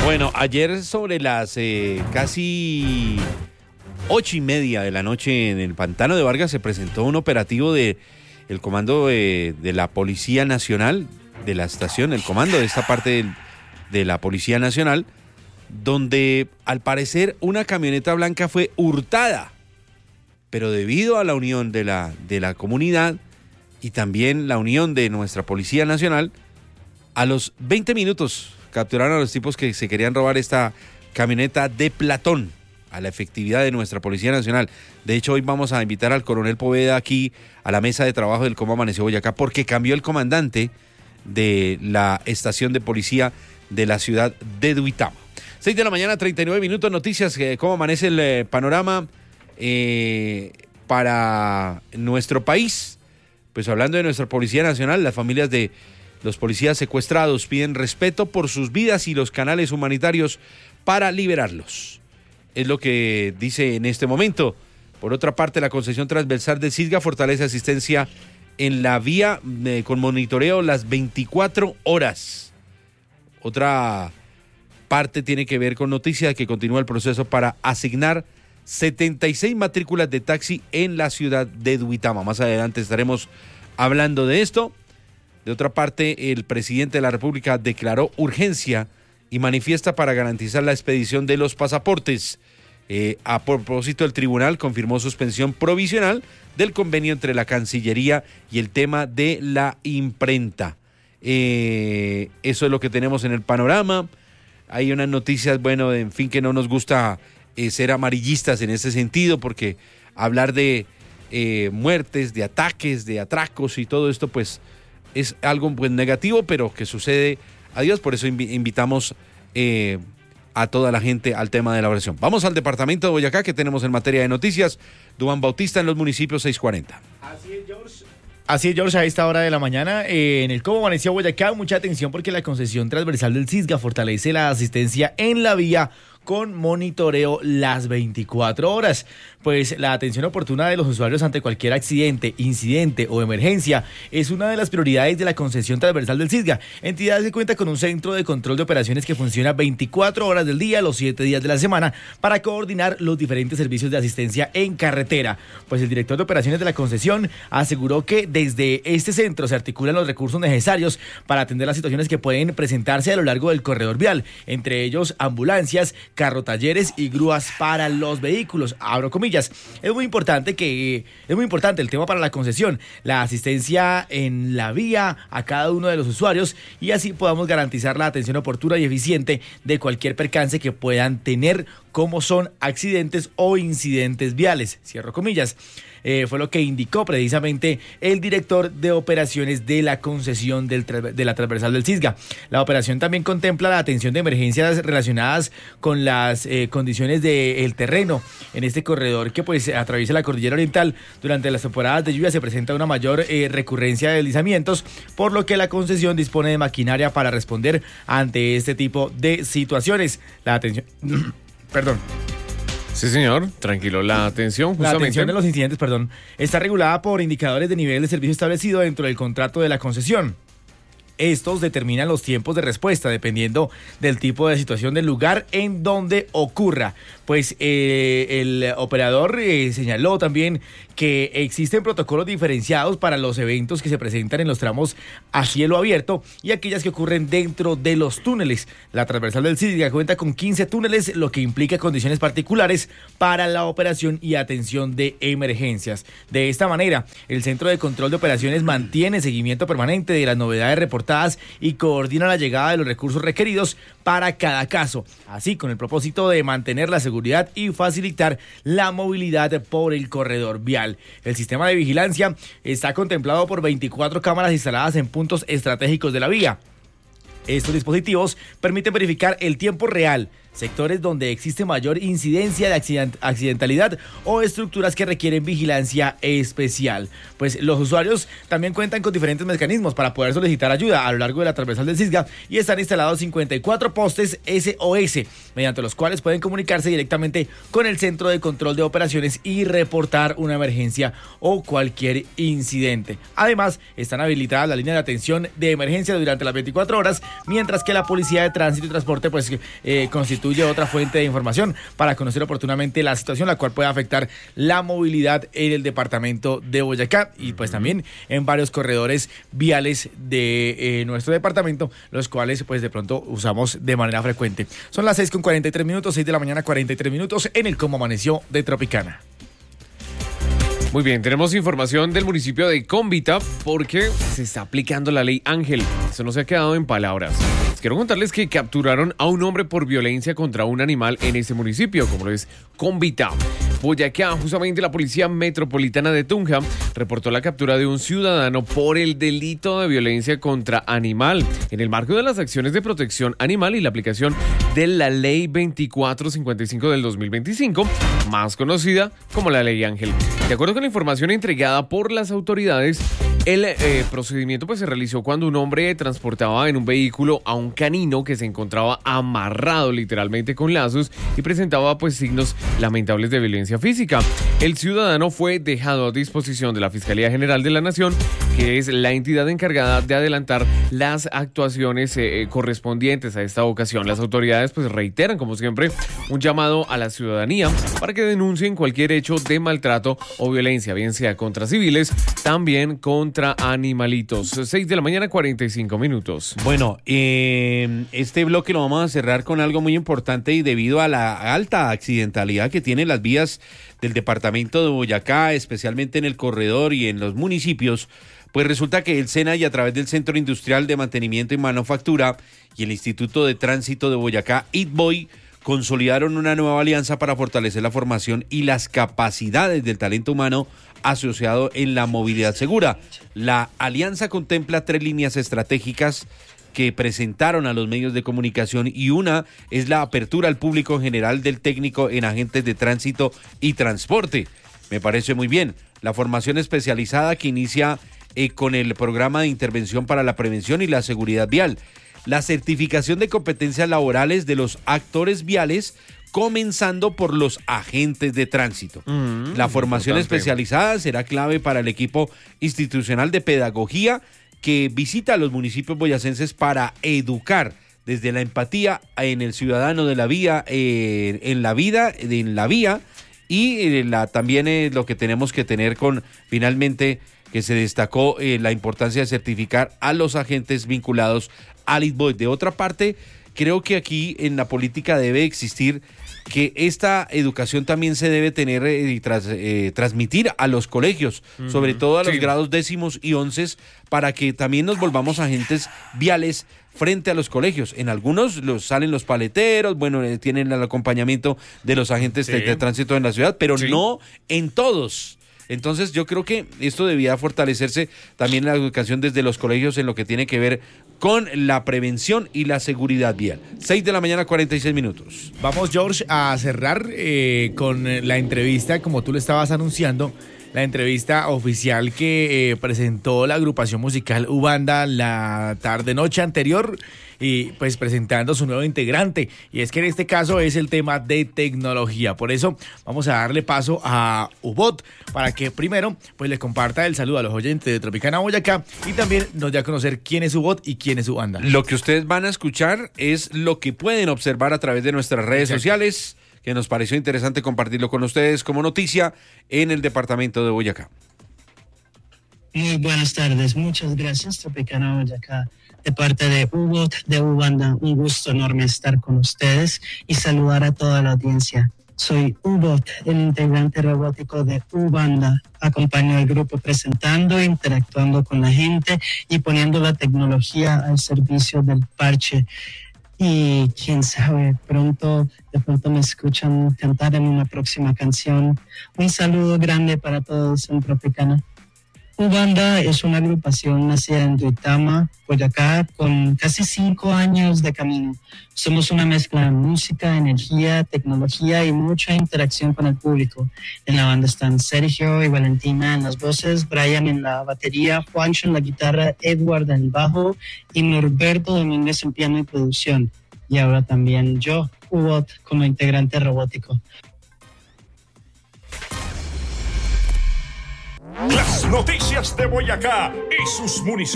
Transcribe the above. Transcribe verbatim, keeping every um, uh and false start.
Bueno, ayer sobre las eh, casi ocho y media de la noche en el Pantano de Vargas se presentó un operativo de el comando de, de la Policía Nacional, de la estación, el comando de esta parte de, de la Policía Nacional, donde al parecer una camioneta blanca fue hurtada, pero debido a la unión de la, de la comunidad y también la unión de nuestra Policía Nacional, a los veinte minutos capturaron a los tipos que se querían robar esta camioneta de Platón, a la efectividad de nuestra Policía Nacional. De hecho, hoy vamos a invitar al coronel Poveda aquí a la mesa de trabajo del Cómo Amaneció Boyacá, porque cambió el comandante de la estación de policía de la ciudad de Duitama. seis de la mañana, treinta y nueve minutos, noticias, eh, cómo amanece el eh, panorama eh, para nuestro país. Pues hablando de nuestra Policía Nacional, las familias de los policías secuestrados piden respeto por sus vidas y los canales humanitarios para liberarlos. Es lo que dice en este momento. Por otra parte, la concesión transversal del Cisga fortalece asistencia en la vía eh, con monitoreo las veinticuatro horas. Otra parte tiene que ver con noticia de que continúa el proceso para asignar setenta y seis matrículas de taxi en la ciudad de Duitama. Más adelante estaremos hablando de esto. De otra parte, el presidente de la República declaró urgencia y manifiesta para garantizar la expedición de los pasaportes. Eh, a propósito, el tribunal confirmó suspensión provisional del convenio entre la Cancillería y el tema de la imprenta. Eh, eso es lo que tenemos en el panorama. Hay unas noticias, bueno, en fin, que no nos gusta eh, ser amarillistas en ese sentido, porque hablar de eh, muertes, de ataques, de atracos y todo esto, pues es algo pues negativo, pero que sucede a Dios. Por eso invi- invitamos eh, a toda la gente al tema de la oración. Vamos al departamento de Boyacá, que tenemos en materia de noticias. Duván Bautista en los municipios seiscientos cuarenta. Así es, George. Así es, George, a esta hora de la mañana, eh, en el Cómo Amaneció Boyacá, mucha atención porque la concesión transversal del Cisga fortalece la asistencia en la vía con monitoreo las veinticuatro horas. Pues la atención oportuna de los usuarios ante cualquier accidente, incidente o emergencia es una de las prioridades de la concesión transversal del Cisga, entidad que cuenta con un centro de control de operaciones que funciona veinticuatro horas del día, los siete días de la semana, para coordinar los diferentes servicios de asistencia en carretera. Pues el director de operaciones de la concesión aseguró que desde este centro se articulan los recursos necesarios para atender las situaciones que pueden presentarse a lo largo del corredor vial, entre ellos ambulancias, carrotalleres y grúas para los vehículos. Abro comillas. Es muy importante que es muy importante el tema para la concesión, la asistencia en la vía a cada uno de los usuarios, y así podamos garantizar la atención oportuna y eficiente de cualquier percance que puedan tener, como son accidentes o incidentes viales. Cierro comillas. Eh, fue lo que indicó precisamente el director de operaciones de la concesión del, de la transversal del Cisga. La operación también contempla la atención de emergencias relacionadas con las eh, condiciones del terreno en este corredor que pues atraviesa la cordillera oriental. Durante las temporadas de lluvia se presenta una mayor eh, recurrencia de deslizamientos, por lo que la concesión dispone de maquinaria para responder ante este tipo de situaciones. La atención... Perdón. Sí, señor. Tranquilo. La atención, justamente. La atención de los incidentes, perdón, está regulada por indicadores de nivel de servicio establecido dentro del contrato de la concesión. Estos determinan los tiempos de respuesta dependiendo del tipo de situación del lugar en donde ocurra. Pues eh, el operador eh, señaló también que existen protocolos diferenciados para los eventos que se presentan en los tramos a cielo abierto y aquellas que ocurren dentro de los túneles. La transversal del Cisga cuenta con quince túneles, lo que implica condiciones particulares para la operación y atención de emergencias. De esta manera, el Centro de Control de Operaciones mantiene seguimiento permanente de las novedades reportadas y coordina la llegada de los recursos requeridos para cada caso, así con el propósito de mantener la seguridad y facilitar la movilidad por el corredor vial. El sistema de vigilancia está contemplado por veinticuatro cámaras instaladas en puntos estratégicos de la vía. Estos dispositivos permiten verificar el tiempo real, sectores donde existe mayor incidencia de accident- accidentalidad o estructuras que requieren vigilancia especial. Pues los usuarios también cuentan con diferentes mecanismos para poder solicitar ayuda a lo largo de la transversal del Cisga y están instalados cincuenta y cuatro postes S O S, mediante los cuales pueden comunicarse directamente con el Centro de Control de Operaciones y reportar una emergencia o cualquier incidente. Además, están habilitadas la línea de atención de emergencia durante las veinticuatro horas mientras que la Policía de Tránsito y Transporte pues eh, constituye otra fuente de información para conocer oportunamente la situación, la cual puede afectar la movilidad en el departamento de Boyacá y pues también en varios corredores viales de eh, nuestro departamento, los cuales pues de pronto usamos de manera frecuente. Son las seis con cuarenta y tres minutos, seis de la mañana, cuarenta y tres minutos en el Cómo Amaneció de Tropicana. Muy bien, tenemos información del municipio de Cómbita porque se está aplicando la ley Ángel. Eso no se ha quedado en palabras. Quiero contarles que capturaron a un hombre por violencia contra un animal en ese municipio, como lo es Cómbita. Boyacá, justamente la Policía Metropolitana de Tunja reportó la captura de un ciudadano por el delito de violencia contra animal en el marco de las acciones de protección animal y la aplicación de la Ley veinticuatro cincuenta y cinco del dos mil veinticinco, más conocida como la Ley Ángel. De acuerdo con la información entregada por las autoridades, el eh, procedimiento pues, se realizó cuando un hombre transportaba en un vehículo a un canino que se encontraba amarrado literalmente con lazos y presentaba pues signos lamentables de violencia física. El ciudadano fue dejado a disposición de la Fiscalía General de la Nación, que es la entidad encargada de adelantar las actuaciones eh, correspondientes a esta ocasión. Las autoridades pues reiteran, como siempre, un llamado a la ciudadanía para que denuncien cualquier hecho de maltrato o violencia, bien sea contra civiles, también contra animalitos. seis de la mañana, cuarenta y cinco minutos. Bueno, eh, este bloque lo vamos a cerrar con algo muy importante y debido a la alta accidentalidad que tienen las vías del departamento de Boyacá, especialmente en el corredor y en los municipios, pues resulta que el SENA y a través del Centro Industrial de Mantenimiento y Manufactura y el Instituto de Tránsito de Boyacá, ITBOY, consolidaron una nueva alianza para fortalecer la formación y las capacidades del talento humano asociado en la movilidad segura. La alianza contempla tres líneas estratégicas que presentaron a los medios de comunicación y una es la apertura al público en general del técnico en agentes de tránsito y transporte. Me parece muy bien. La formación especializada que inicia eh, con el programa de intervención para la prevención y la seguridad vial. La certificación de competencias laborales de los actores viales, comenzando por los agentes de tránsito. Mm, la formación importante. especializada será clave para el equipo institucional de pedagogía que visita a los municipios boyacenses para educar desde la empatía en el ciudadano de la vía, eh, en la vida, en la vía, y eh, la, también eh, lo que tenemos que tener con, finalmente, que se destacó eh, la importancia de certificar a los agentes vinculados al ITBOY. De otra parte, creo que aquí en la política debe existir que esta educación también se debe tener eh, y tras, eh, transmitir a los colegios, uh-huh. sobre todo a los sí. grados décimos y onces, para que también nos volvamos agentes viales frente a los colegios. En algunos los salen los paleteros, bueno, eh, tienen el acompañamiento de los agentes sí. de, de tránsito en la ciudad, pero sí. no en todos. Entonces yo creo que esto debía fortalecerse también en la educación desde los colegios en lo que tiene que ver con la prevención y la seguridad vial. seis de la mañana, cuarenta y seis minutos. Vamos, George, a cerrar eh, con la entrevista, como tú le estabas anunciando, la entrevista oficial que eh, presentó la agrupación musical Ubanda la tarde-noche anterior, y pues presentando su nuevo integrante, y es que en este caso es el tema de tecnología. Por eso vamos a darle paso a Ubot para que primero pues le comparta el saludo a los oyentes de Tropicana Boyacá y también nos dé a conocer quién es Ubot y quién es Ubanda. Lo que ustedes van a escuchar es lo que pueden observar a través de nuestras redes Exacto. sociales, que nos pareció interesante compartirlo con ustedes como noticia en el departamento de Boyacá. Muy buenas tardes, muchas gracias Tropicana Boyacá. De parte de Ubot, de Ubanda, un gusto enorme estar con ustedes y saludar a toda la audiencia. Soy Ubot, el integrante robótico de Ubanda. Acompaño al grupo presentando, interactuando con la gente y poniendo la tecnología al servicio del parche. Y quién sabe, pronto, de pronto me escuchan cantar en una próxima canción. Un saludo grande para todos en Tropicana. Ubanda es una agrupación nacida en Duitama, Boyacá, con casi cinco años de camino. Somos una mezcla de música, energía, tecnología y mucha interacción con el público. En la banda están Sergio y Valentina en las voces, Brian en la batería, Juancho en la guitarra, Edward en el bajo y Norberto Domínguez en piano y producción. Y ahora también yo, Ubot, como integrante robótico. Las noticias de Boyacá y sus municipios.